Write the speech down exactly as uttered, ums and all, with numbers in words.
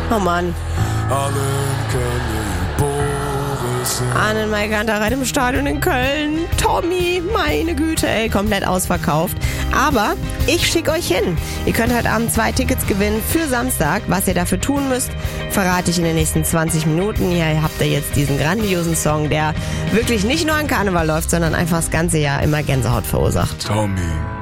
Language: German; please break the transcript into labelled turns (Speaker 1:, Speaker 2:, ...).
Speaker 1: Oh Mann.
Speaker 2: Alle in Köln, Boris.
Speaker 1: Annenmai Kantereit im Stadion in Köln. Tommy, meine Güte, ey, komplett ausverkauft. Aber ich schicke euch hin. Ihr könnt heute Abend zwei Tickets gewinnen für Samstag. Was ihr dafür tun müsst, verrate ich in den nächsten zwanzig Minuten. Hier habt ihr jetzt diesen grandiosen Song, der wirklich nicht nur an Karneval läuft, sondern einfach das ganze Jahr immer Gänsehaut verursacht.
Speaker 2: Tommy.